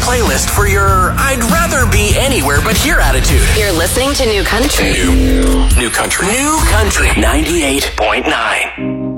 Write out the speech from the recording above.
playlist for your I'd rather be anywhere but here attitude. You're listening to New Country. New Country. New Country 98.9.